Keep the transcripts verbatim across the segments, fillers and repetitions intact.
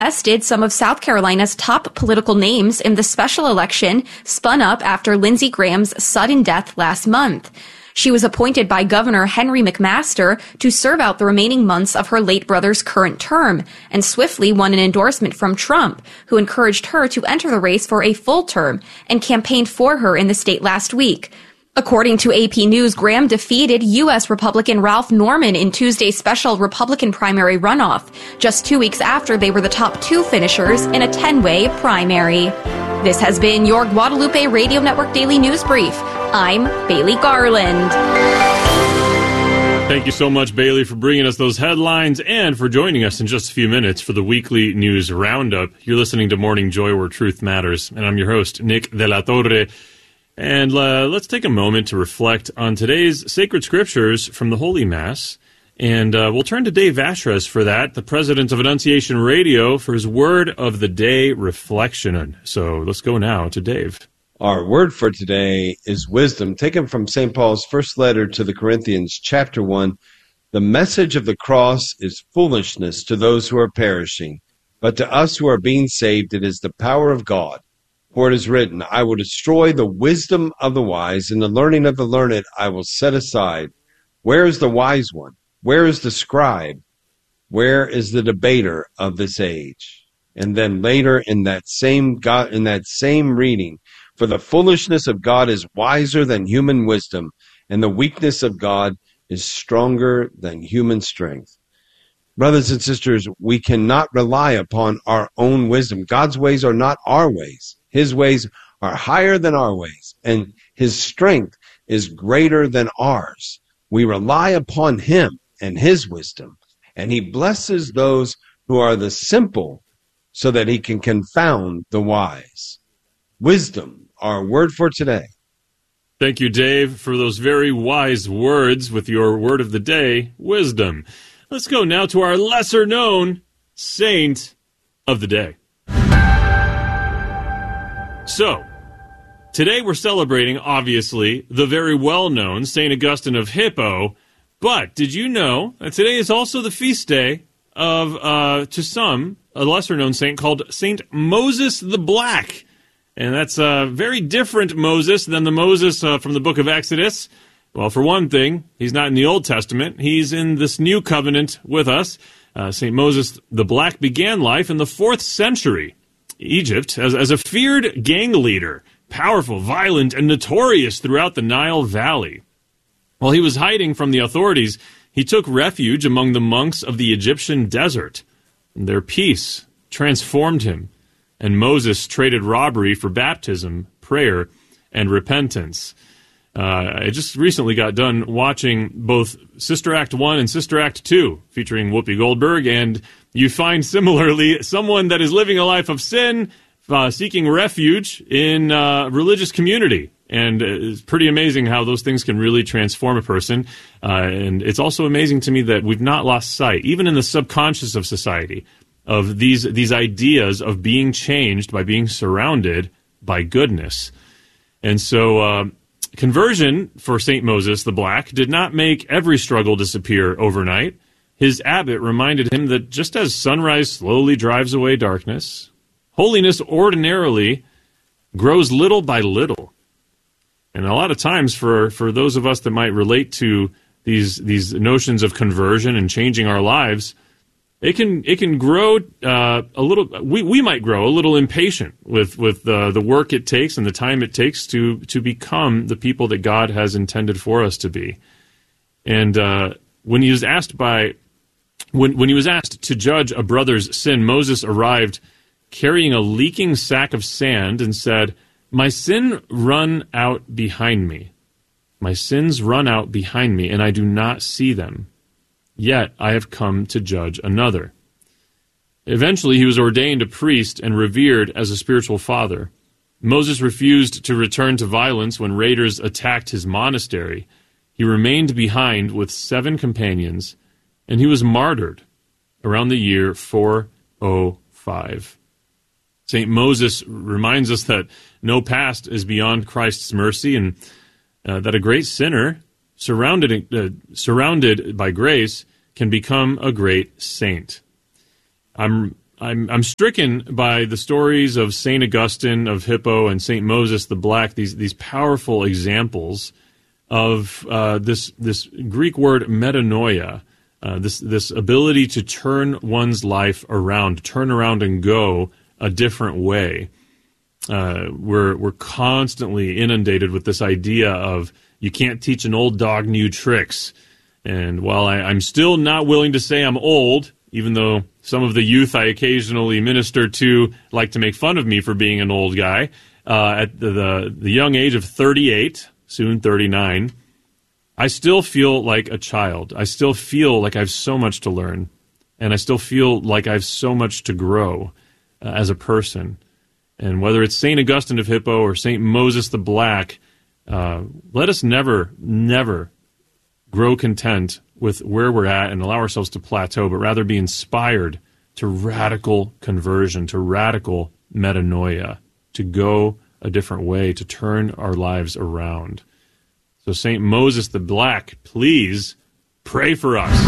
contested some of South Carolina's top political names in the special election spun up after Lindsey Graham's sudden death last month. She was appointed by Governor Henry McMaster to serve out the remaining months of her late brother's current term, and swiftly won an endorsement from Trump, who encouraged her to enter the race for a full term and campaigned for her in the state last week. According to A P News, Graham defeated U S Republican Ralph Norman in Tuesday's special Republican primary runoff, just two weeks after they were the top two finishers in a ten-way primary. This has been your Guadalupe Radio Network Daily News Brief. I'm Bailey Garland. Thank you so much, Bailey, for bringing us those headlines and for joining us in just a few minutes for the weekly news roundup. You're listening to Morning Joy, where truth matters, and I'm your host, Nick De La Torre. And uh, let's take a moment to reflect on today's sacred scriptures from the Holy Mass. And uh, we'll turn to Dave Vashres for that, the president of Annunciation Radio, for his Word of the Day reflection. So let's go now to Dave. Our word for today is wisdom, taken from Saint Paul's first letter to the Corinthians, chapter one. The message of the cross is foolishness to those who are perishing, but to us who are being saved it is the power of God. For it is written, I will destroy the wisdom of the wise, and the learning of the learned I will set aside. Where is the wise one? Where is the scribe? Where is the debater of this age? And then later in that same God, in that same reading, for the foolishness of God is wiser than human wisdom, and the weakness of God is stronger than human strength. Brothers and sisters, we cannot rely upon our own wisdom. God's ways are not our ways. His ways are higher than our ways, and his strength is greater than ours. We rely upon him and his wisdom, and he blesses those who are the simple so that he can confound the wise. Wisdom, our word for today. Thank you, Dave, for those very wise words with your word of the day, wisdom. Let's go now to our lesser-known saint of the day. So, today we're celebrating, obviously, the very well-known Saint Augustine of Hippo, but did you know that today is also the feast day of, uh, to some, a lesser-known saint called Saint Moses the Black? And that's a very different Moses than the Moses uh, from the book of Exodus. Well, for one thing, he's not in the Old Testament. He's in this new covenant with us. Uh, Saint Moses the Black began life in the fourth century Egypt as, as a feared gang leader, powerful, violent, and notorious throughout the Nile Valley. While he was hiding from the authorities, he took refuge among the monks of the Egyptian desert. Their peace transformed him, and Moses traded robbery for baptism, prayer, and repentance. Uh, I just recently got done watching both Sister Act one and Sister Act two, featuring Whoopi Goldberg, and you find similarly someone that is living a life of sin, uh, seeking refuge in uh, religious community. And it's pretty amazing how those things can really transform a person. Uh, and it's also amazing to me that we've not lost sight, even in the subconscious of society, of these these ideas of being changed by being surrounded by goodness. And so uh, conversion for Saint Moses the Black did not make every struggle disappear overnight. His abbot reminded him that just as sunrise slowly drives away darkness, holiness ordinarily grows little by little. And a lot of times for, for those of us that might relate to these these notions of conversion and changing our lives, it can it can grow uh, a little. We, we might grow a little impatient with with uh, the work it takes and the time it takes to to become the people that God has intended for us to be. And uh, when he was asked by when when he was asked to judge a brother's sin, Moses arrived carrying a leaking sack of sand and said, "My sin run out behind me. My sins run out behind me, and I do not see them. Yet I have come to judge another." Eventually, he was ordained a priest and revered as a spiritual father. Moses refused to return to violence when raiders attacked his monastery. He remained behind with seven companions, and he was martyred around the year four oh five. Saint Moses reminds us that no past is beyond Christ's mercy, and uh, that a great sinner surrounded uh, surrounded by grace can become a great saint. I'm I'm I'm stricken by the stories of Saint Augustine of Hippo and Saint Moses the Black. These these powerful examples of uh, this this Greek word metanoia, uh, this this ability to turn one's life around, turn around and go a different way. Uh, we're we're constantly inundated with this idea of you can't teach an old dog new tricks. And while I, I'm still not willing to say I'm old, even though some of the youth I occasionally minister to like to make fun of me for being an old guy, uh, at the, the the young age of thirty-eight, soon thirty-nine, I still feel like a child. I still feel like I have so much to learn, and I still feel like I have so much to grow uh, as a person. And whether it's Saint Augustine of Hippo or Saint Moses the Black, uh, let us never, never grow content with where we're at and allow ourselves to plateau, but rather be inspired to radical conversion, to radical metanoia, to go a different way, to turn our lives around. So Saint Moses the Black, please pray for us.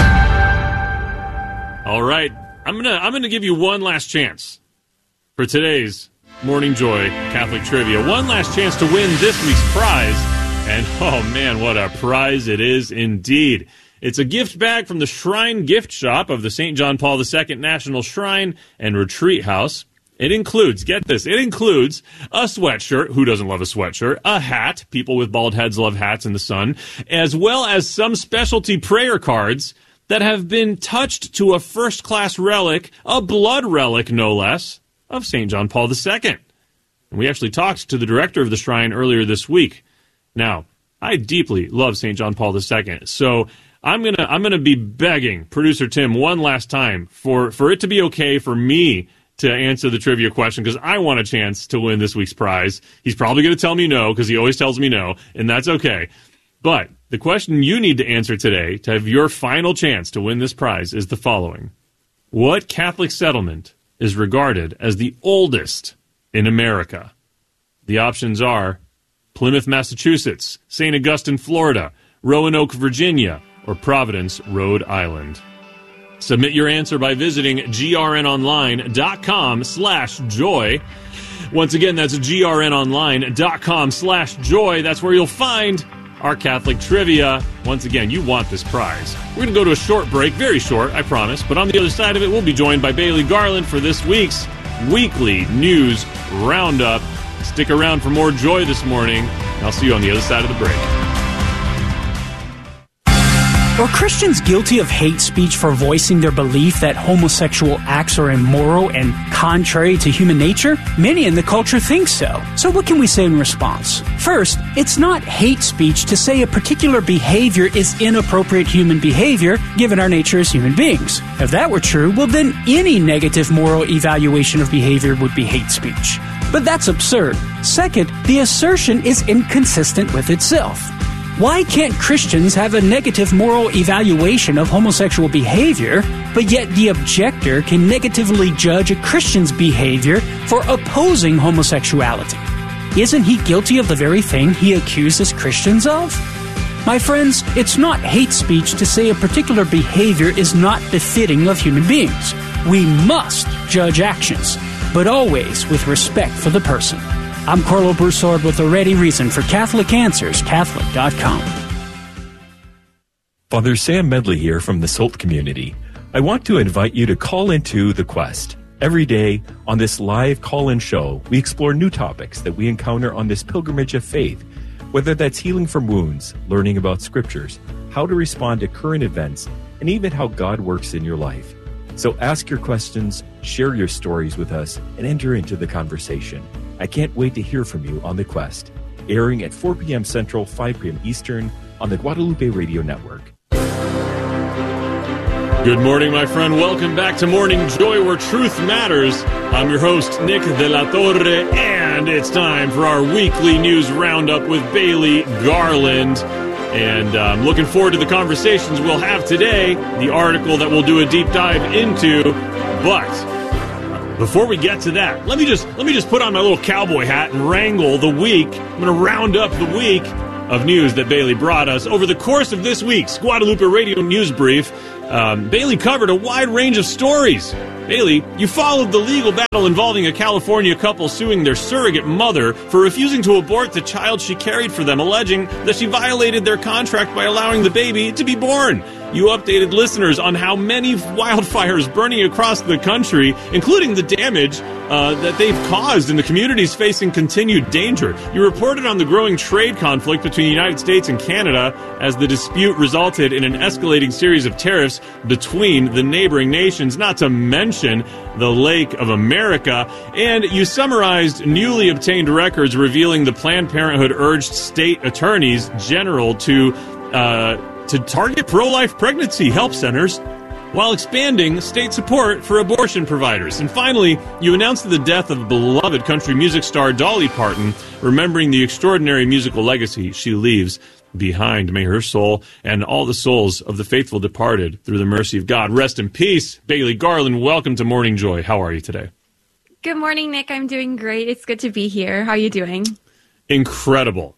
All right, I'm gonna I'm gonna give you one last chance for today's Morning Joy Catholic Trivia. One last chance to win this week's prize. And, oh, man, what a prize it is indeed. It's a gift bag from the Shrine Gift Shop of the Saint John Paul the Second National Shrine and Retreat House. It includes, get this, it includes a sweatshirt. Who doesn't love a sweatshirt? A hat. People with bald heads love hats in the sun. As well as some specialty prayer cards that have been touched to a first-class relic, a blood relic, no less, of Saint John Paul the Second. And we actually talked to the director of the shrine earlier this week. Now, I deeply love Saint John Paul the Second, so I'm gonna I'm gonna be begging producer Tim one last time for, for it to be okay for me to answer the trivia question, because I want a chance to win this week's prize. He's probably going to tell me no, because he always tells me no, and that's okay. But the question you need to answer today to have your final chance to win this prize is the following. What Catholic settlement is regarded as the oldest in America? The options are Plymouth, Massachusetts, Saint Augustine, Florida, Roanoke, Virginia, or Providence, Rhode Island. Submit your answer by visiting grnonline.com slash joy. Once again, that's grnonline.com slash joy. That's where you'll find our Catholic trivia. Once again, you want this prize. We're going to go to a short break, very short, I promise, but on the other side of it, we'll be joined by Bailey Garland for this week's weekly news roundup. Stick around for more joy this morning, and I'll see you on the other side of the break. Are Christians guilty of hate speech for voicing their belief that homosexual acts are immoral and contrary to human nature? Many in the culture think so. So what can we say in response? First, it's not hate speech to say a particular behavior is inappropriate human behavior given our nature as human beings. If that were true, well then any negative moral evaluation of behavior would be hate speech. But that's absurd. Second, the assertion is inconsistent with itself. Why can't Christians have a negative moral evaluation of homosexual behavior, but yet the objector can negatively judge a Christian's behavior for opposing homosexuality? Isn't he guilty of the very thing he accuses Christians of? My friends, it's not hate speech to say a particular behavior is not befitting of human beings. We must judge actions, but always with respect for the person. I'm Carlo Broussard with a ready reason for Catholic Answers, Catholic dot com. Father Sam Medley here from the Salt community. I want to invite you to call into The Quest. Every day on this live call-in show, we explore new topics that we encounter on this pilgrimage of faith, whether that's healing from wounds, learning about scriptures, how to respond to current events, and even how God works in your life. So ask your questions, share your stories with us, and enter into the conversation. I can't wait to hear from you on The Quest, airing at four p.m. Central, five p.m. Eastern on the Guadalupe Radio Network. Good morning, my friend. Welcome back to Morning Joy, where truth matters. I'm your host, Nick De La Torre, and it's time for our weekly news roundup with Bailey Garland. And uh, I'm looking forward to the conversations we'll have today, the article that we'll do a deep dive into. But before we get to that, let me just let me just put on my little cowboy hat and wrangle the week. I'm going to round up the week of news that Bailey brought us over the course of this week's Guadalupe Radio News Brief. Um, Bailey covered a wide range of stories. Bailey, you followed the legal battle involving a California couple suing their surrogate mother for refusing to abort the child she carried for them, alleging that she violated their contract by allowing the baby to be born. You updated listeners on how many wildfires burning across the country, including the damage uh, that they've caused in the communities facing continued danger. You reported on the growing trade conflict between the United States and Canada as the dispute resulted in an escalating series of tariffs between the neighboring nations, not to mention the Lake of America. And you summarized newly obtained records revealing the Planned Parenthood urged state attorneys general to uh, to target pro-life pregnancy help centers while expanding state support for abortion providers. And finally, you announced the death of beloved country music star Dolly Parton, remembering the extraordinary musical legacy she leaves behind. May her soul and all the souls of the faithful departed through the mercy of God rest in peace. Bailey Garland, welcome to Morning Joy. How are you today? Good morning, Nick. I'm doing great. It's good to be here. How are you doing? Incredible.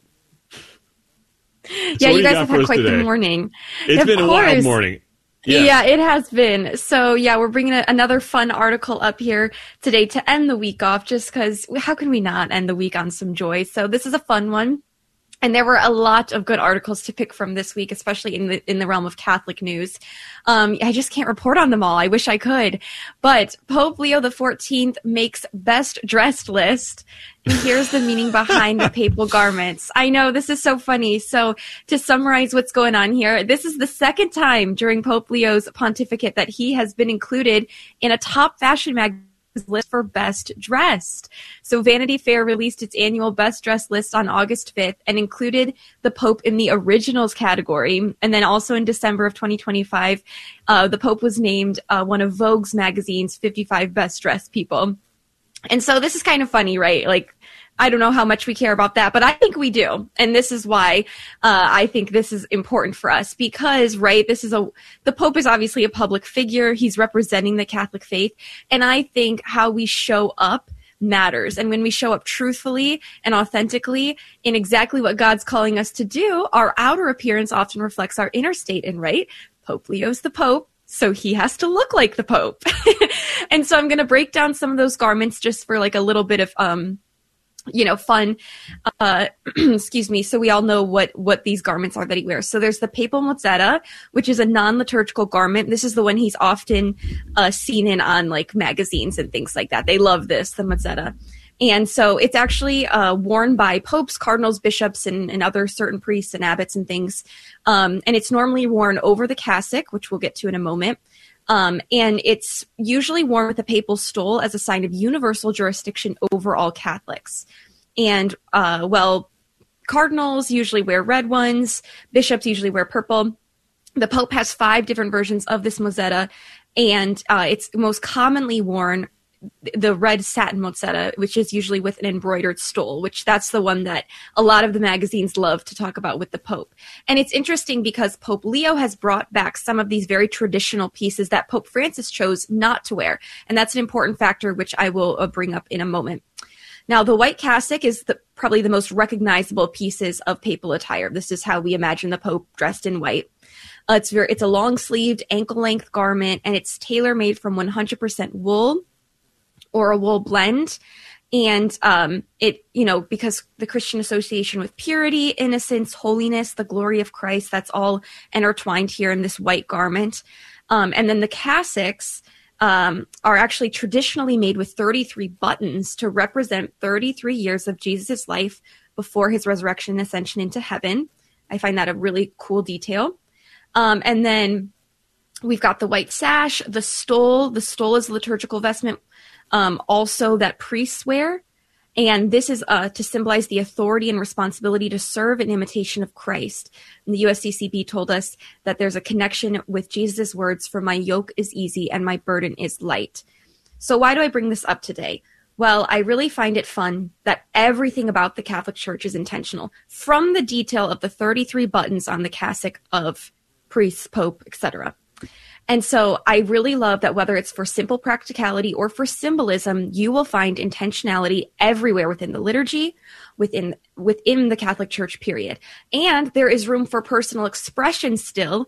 Yeah, so you you guys have had quite today? the morning. It's of been course. a wild morning. Yeah. Yeah. yeah, it has been. So, yeah, we're bringing a, another fun article up here today to end the week off, just because how can we not end the week on some joy? So this is a fun one. And there were a lot of good articles to pick from this week, especially in the in the realm of Catholic news. Um, I just can't report on them all. I wish I could. But Pope Leo the fourteenth makes best dressed list. And here's the meaning behind the papal garments. I know, this is so funny. So to summarize what's going on here, this is the second time during Pope Leo's pontificate that he has been included in a top fashion magazine list for best dressed. So Vanity Fair released its annual best dressed list on August fifth and included the Pope in the originals category. And then also in December of twenty twenty-five, uh, the Pope was named uh, one of Vogue's magazine's fifty-five best dressed people. And so this is kind of funny, right? Like, I don't know how much we care about that, but I think we do. And this is why uh, I think this is important for us because, right, this is a, the Pope is obviously a public figure. He's representing the Catholic faith. And I think how we show up matters. And when we show up truthfully and authentically in exactly what God's calling us to do, our outer appearance often reflects our inner state. And right, Pope Leo's the Pope. So he has to look like the Pope. And so I'm going to break down some of those garments just for like a little bit of, um, you know, fun, uh, excuse me. So we all know what, what these garments are that he wears. So there's the papal mozzetta, which is a non-liturgical garment. This is the one he's often, uh, seen in on like magazines and things like that. They love this, the mozzetta. And so it's actually, uh, worn by popes, cardinals, bishops, and, and other certain priests and abbots and things. Um, and it's normally worn over the cassock, which we'll get to in a moment. Um, and it's usually worn with a papal stole as a sign of universal jurisdiction over all Catholics. And, uh, well, cardinals usually wear red ones. Bishops usually wear purple. The Pope has five different versions of this mozzetta, and uh, it's most commonly worn the red satin mozzetta, which is usually with an embroidered stole, which that's the one that a lot of the magazines love to talk about with the Pope. And it's interesting because Pope Leo has brought back some of these very traditional pieces that Pope Francis chose not to wear. And that's an important factor, which I will uh, bring up in a moment. Now, the white cassock is the, probably the most recognizable pieces of papal attire. This is how we imagine the Pope dressed in white. Uh, it's very, it's a long-sleeved, ankle-length garment, and it's tailor-made from one hundred percent wool or a wool blend. And um, it, you know, because the Christian association with purity, innocence, holiness, the glory of Christ, that's all intertwined here in this white garment. Um, and then the cassocks um, are actually traditionally made with thirty-three buttons to represent thirty-three years of Jesus' life before his resurrection and ascension into heaven. I find that a really cool detail. Um, and then we've got the white sash, the stole. The stole is a liturgical vestment Um, also that priests wear. And this is uh, to symbolize the authority and responsibility to serve in imitation of Christ. And the U S C C B told us that there's a connection with Jesus' words, "For my yoke is easy and my burden is light." So why do I bring this up today? Well, I really find it fun that everything about the Catholic Church is intentional, from the detail of the thirty-three buttons on the cassock of priests, pope, et cetera. And so I really love that whether it's for simple practicality or for symbolism, you will find intentionality everywhere within the liturgy, within within the Catholic Church, period. And there is room for personal expression still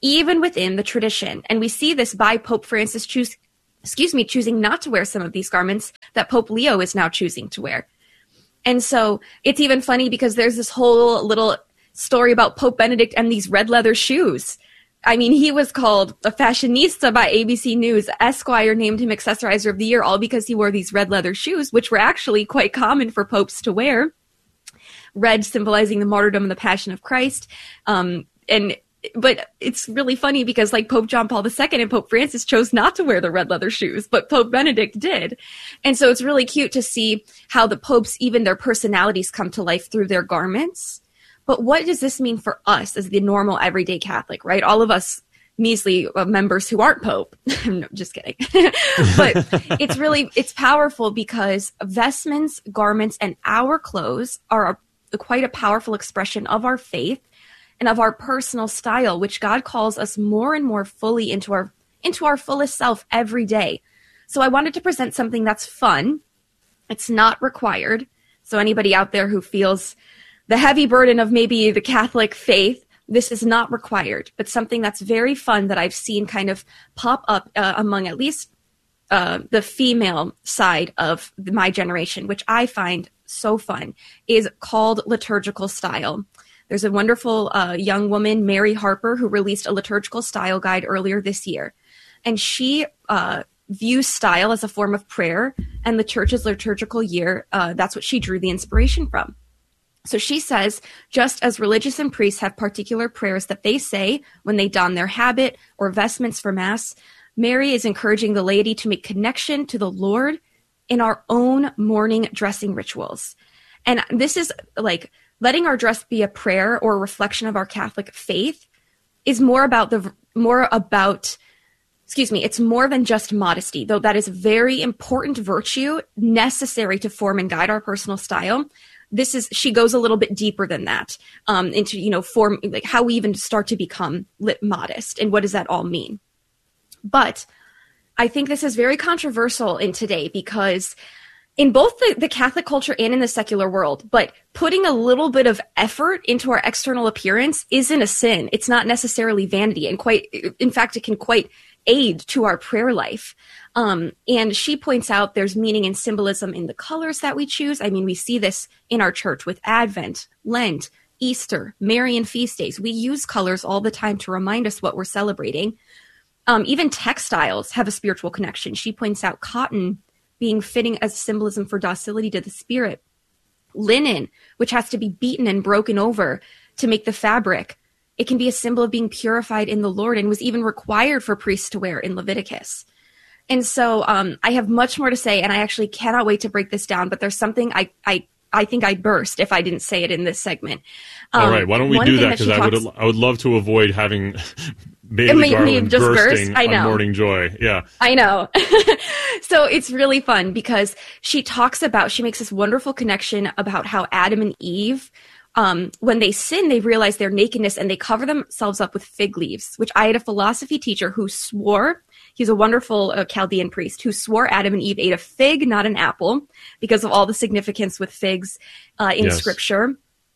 even within the tradition. And we see this by Pope Francis choose, excuse me, choosing not to wear some of these garments that Pope Leo is now choosing to wear. And so it's even funny because there's this whole little story about Pope Benedict and these red leather shoes. I mean, he was called a fashionista by A B C News. Esquire named him Accessorizer of the Year, all because he wore these red leather shoes, which were actually quite common for popes to wear. Red symbolizing the martyrdom and the passion of Christ. Um, and But it's really funny because like Pope John Paul the Second and Pope Francis chose not to wear the red leather shoes, but Pope Benedict did. And so it's really cute to see how the popes, even their personalities, come to life through their garments. But what does this mean for us as the normal everyday Catholic, right? All of us measly uh, members who aren't Pope. No, just kidding. But it's really, it's powerful because vestments, garments, and our clothes are a, quite a powerful expression of our faith and of our personal style, which God calls us more and more fully into our into our fullest self every day. So I wanted to present something that's fun. It's not required. So anybody out there who feels the heavy burden of maybe the Catholic faith, this is not required, but something that's very fun that I've seen kind of pop up uh, among at least uh, the female side of my generation, which I find so fun, is called liturgical style. There's a wonderful uh, young woman, Mary Harper, who released a liturgical style guide earlier this year. And she uh, views style as a form of prayer, and the church's liturgical year, uh, that's what she drew the inspiration from. So she says, just as religious and priests have particular prayers that they say when they don their habit or vestments for Mass, Mary is encouraging the laity to make connection to the Lord in our own morning dressing rituals. And this is like letting our dress be a prayer or a reflection of our Catholic faith is more about the more about excuse me, it's more than just modesty, though that is a very important virtue necessary to form and guide our personal style. This is, she goes a little bit deeper than that, um, into, you know, form, like how we even start to become lit modest and what does that all mean? But I think this is very controversial in today because in both the, the Catholic culture and in the secular world, but putting a little bit of effort into our external appearance isn't a sin. It's not necessarily vanity, and quite, in fact, it can quite aid to our prayer life. Um, and she points out there's meaning and symbolism in the colors that we choose. I mean, we see this in our church with Advent, Lent, Easter, Marian feast days. We use colors all the time to remind us what we're celebrating. Um, even textiles have a spiritual connection. She points out cotton being fitting as symbolism for docility to the Spirit. Linen, which has to be beaten and broken over to make the fabric. It can be a symbol of being purified in the Lord and was even required for priests to wear in Leviticus. And so um, I have much more to say, and I actually cannot wait to break this down, but there's something I I, I think I'd burst if I didn't say it in this segment. Um, All right, why don't we do that, because I would I would love to avoid having Bailey Garland just bursting I know. on Morning Joy. Yeah, I know. So it's really fun because she talks about, she makes this wonderful connection about how Adam and Eve, Um, when they sin, they realize their nakedness and they cover themselves up with fig leaves, which I had a philosophy teacher who swore, he's a wonderful uh, Chaldean priest, who swore Adam and Eve ate a fig, not an apple, because of all the significance with figs uh, in yes. Scripture.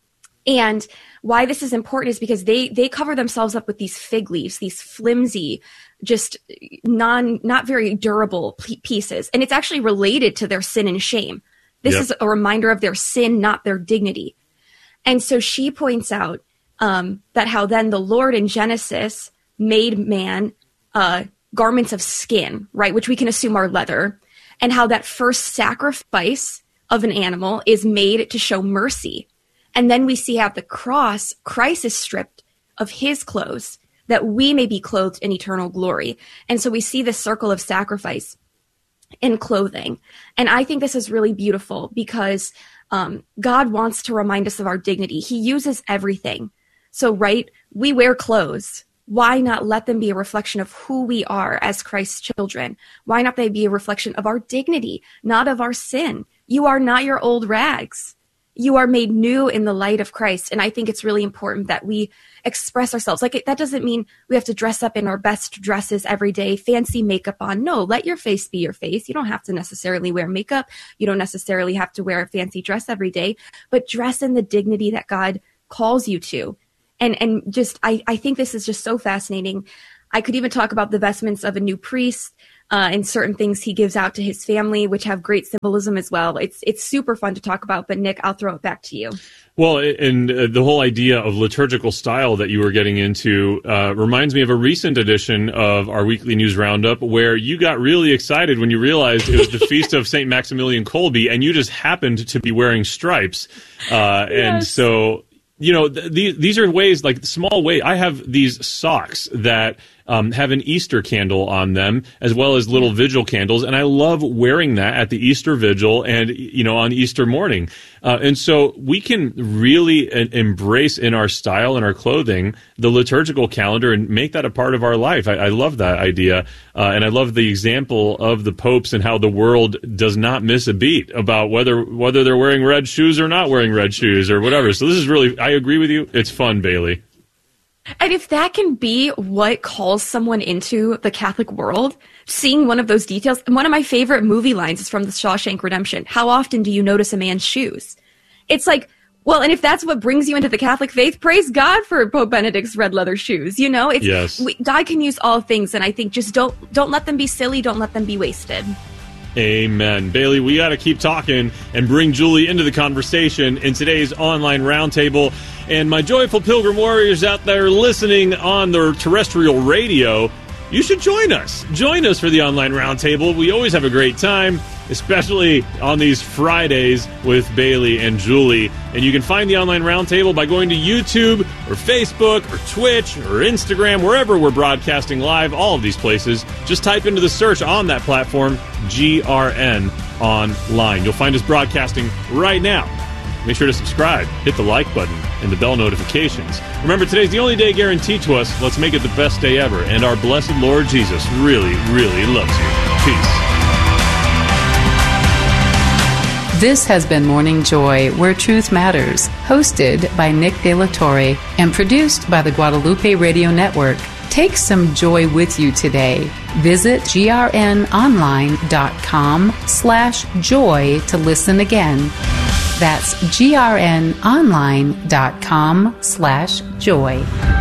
And why this is important is because they they cover themselves up with these fig leaves, these flimsy, just non not very durable p- pieces. And it's actually related to their sin and shame. This yep. is a reminder of their sin, not their dignity. And so she points out um, that how then the Lord in Genesis made man uh, garments of skin, right, which we can assume are leather, and how that first sacrifice of an animal is made to show mercy. And then we see how at the cross, Christ is stripped of his clothes that we may be clothed in eternal glory. And so we see this circle of sacrifice in clothing. And I think this is really beautiful because Um, God wants to remind us of our dignity. He uses everything. So, right, we wear clothes. Why not let them be a reflection of who we are as Christ's children? Why not they be a reflection of our dignity, not of our sin? You are not your old rags. You are made new in the light of Christ. And I think it's really important that we express ourselves. Like, it, that doesn't mean we have to dress up in our best dresses every day, fancy makeup on. No, let your face be your face. You don't have to necessarily wear makeup. You don't necessarily have to wear a fancy dress every day, but dress in the dignity that God calls you to. And and just, I, I think this is just so fascinating. I could even talk about the vestments of a new priest uh, and certain things he gives out to his family, which have great symbolism as well. It's it's super fun to talk about. But Nick, I'll throw it back to you. Well, and uh, the whole idea of liturgical style that you were getting into uh, reminds me of a recent edition of our weekly news roundup where you got really excited when you realized it was the feast of Saint Maximilian Kolbe, and you just happened to be wearing stripes. Uh, Yes. And so, you know, th- these these are ways, like small ways. I have these socks that um, have an Easter candle on them, as well as little vigil candles, and I love wearing that at the Easter vigil and, you know, on Easter morning. Uh, and so we can really uh, embrace in our style and our clothing the liturgical calendar and make that a part of our life. I, I love that idea, uh, and I love the example of the popes and how the world does not miss a beat about whether whether they're wearing red shoes or not wearing red shoes or whatever. So this is really, I agree with you. It's fun, Bailey. And if that can be what calls someone into the Catholic world, seeing one of those details, and one of my favorite movie lines is from The Shawshank Redemption. How often do you notice a man's shoes? It's like, well, and if that's what brings you into the Catholic faith, praise God for Pope Benedict's red leather shoes. You know, it's, Yes. we, God can use all things, and I think just don't don't let them be silly. Don't let them be wasted. Amen. Bailey, we got to keep talking and bring Julie into the conversation in today's online roundtable. And my joyful pilgrim warriors out there listening on the terrestrial radio, you should join us. Join us for the online roundtable. We always have a great time, especially on these Fridays with Bailey and Julie. And you can find the online roundtable by going to YouTube or Facebook or Twitch or Instagram, wherever we're broadcasting live, all of these places. Just type into the search on that platform, G R N Online. You'll find us broadcasting right now. Make sure to subscribe, hit the like button, and the bell notifications. Remember, today's the only day guaranteed to us. Let's make it the best day ever. And our blessed Lord Jesus really, really loves you. Peace. This has been Morning Joy, Where Truth Matters, hosted by Nick De La Torre and produced by the Guadalupe Radio Network. Take some joy with you today. Visit grnonline.com slash joy to listen again. That's grnonline.com slash joy.